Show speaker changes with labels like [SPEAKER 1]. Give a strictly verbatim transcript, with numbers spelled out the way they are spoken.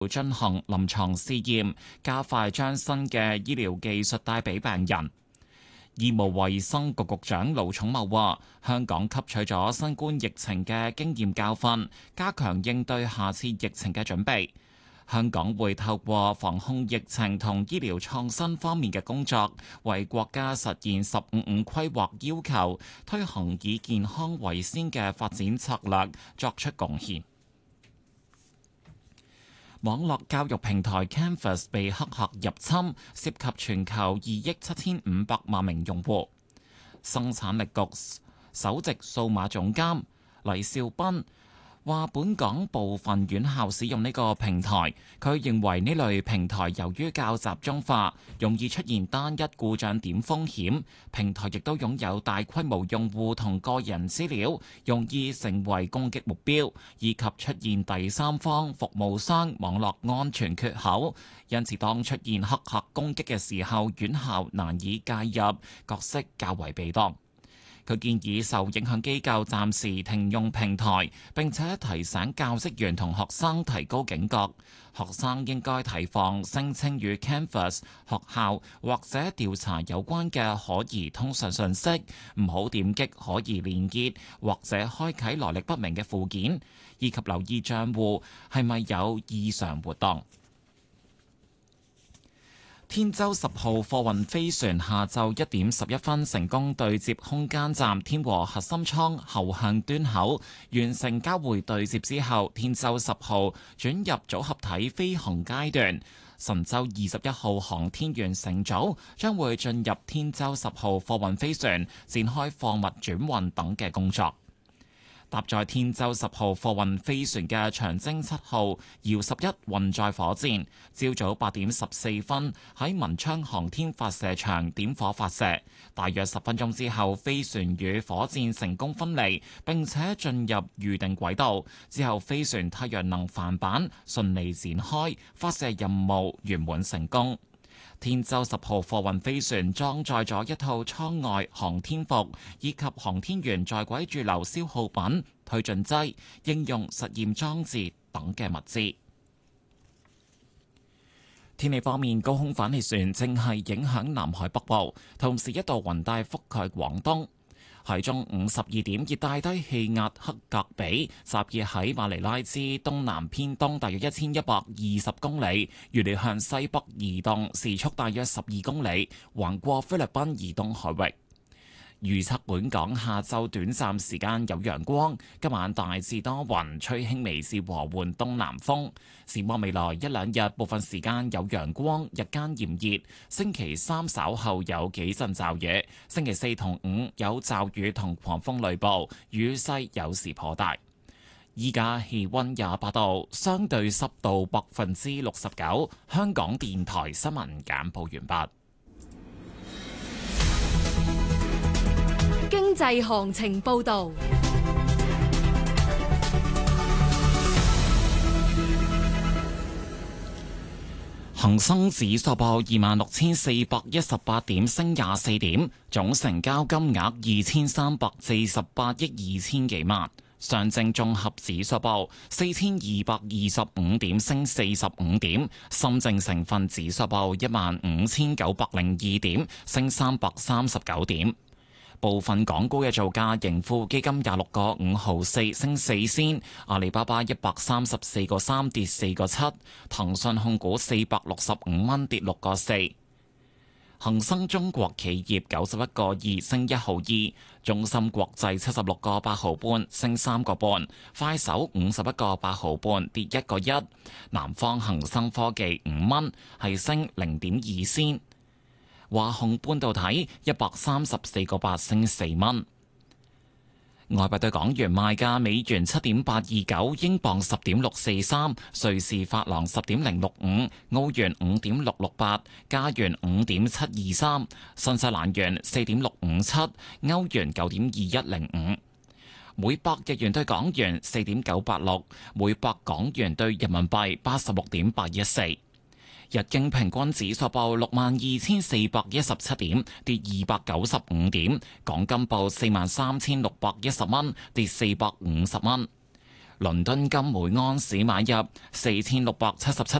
[SPEAKER 1] 進行臨床試驗，加快將新嘅醫療技術帶俾病人。醫務衛生局局長盧寵茂話：香港吸取咗新冠疫情嘅經驗教訓，加強應對下次疫情嘅準備。香港會透過防控疫情同醫療創新方面嘅工作，為國家實現十五五規劃要求，推行以健康為先嘅發展策略作出貢獻。網絡教育平台 Canvas 被黑客入侵，涉及全球二億七千五百萬名用戶。生產力局首席數碼總監黎兆斌話：本港部分院校使用呢個平台，佢認為呢類平台由於較集中化，容易出現單一故障點風險。平台亦都擁有大規模用戶同個人資料，容易成為攻擊目標，以及出現第三方服務商網絡安全缺口。因此，當出現黑客攻擊嘅時候，院校難以介入，角色較為被動。佢建議受影響機構暫時停用平台，並且提醒教職員同學生提高警覺。學生應該提防聲稱與 Canvas 學校或者調查有關嘅可疑通訊信息，唔好點擊可疑連結或者開啟來歷不明嘅附件，以及留意帳戶係咪有異常活動。天舟十號貨運飛船下晝一點十一分成功對接空間站天和核心艙後向端口，完成交會對接之後，天舟十號轉入組合體飛行階段。神舟二十一號航天員乘組將會進入天舟十號貨運飛船，展開貨物轉運等嘅工作。搭載天舟十號貨運飛船嘅長征七號遙十一運載火箭，朝早八點十四分喺文昌航天發射場點火發射，大約十分鐘之後，飛船與火箭成功分離，並且進入預定軌道。之後，飛船太陽能帆板順利展開，發射任務圓滿成功。天舟十號貨運飛船裝載咗一套艙外航天服，以及航天員在軌駐留消耗品、推進劑、應用實驗裝置等嘅物資。天氣方面，高空反氣旋正係影響南海北部，同時一道雲帶覆蓋廣東。喺中午十二點，熱帶低氣壓克格比集結喺馬尼拉之東南偏東大約一千一百二十公里，預料向西北移動，時速大約十二公里，橫過菲律賓以東海域。預測本港下晝短暫時間有陽光，今晚大致多雲，吹輕微至和緩東南風。展望未來一兩日，部分時間有陽光，日間炎熱。星期三稍後有幾陣驟雨，星期四同五有驟雨同狂風雷暴，雨勢有時頗大。依家氣溫廿八度，相對濕度百分之六十九。香港電台新聞簡報完畢。
[SPEAKER 2] 經濟行情報道，
[SPEAKER 1] 恒生指數報二萬六千四百一十八點，升廿四點，總成交金額二千三百四十八億二千幾萬。上證綜合指數報四千二百二十五點，升四十五點。深證成分指數報一萬五千九百零二點，升三百三十九點。部分港股嘅造價，盈富基金廿六個五毫四升四仙，阿里巴巴一百三十四個三跌四個七，騰訊控股四百六十五蚊跌六個四，恒生中國企業九十一個二升一毫二，中芯國際七十六個八毫半升三個半，快手五十一個八毫半跌一個一，南方恒生科技五蚊係升零點二仙。華虹半導體一百三十四個八升四蚊。外幣對港元賣價：美元七點八二九，英鎊十點六四三，瑞士法郎十點零六五，澳元五點六六八，加元五點七二三，新西蘭元四點六五七，歐元九點二一零五。每百日元對港元四點九八六，每百港元對人民幣八十六點八一四。日經平均指數報六萬二千四百一十七點，跌二百九十五點。港金報四萬三千六百一十蚊，跌四百五十蚊。 倫敦金每安士買入四千六百七十七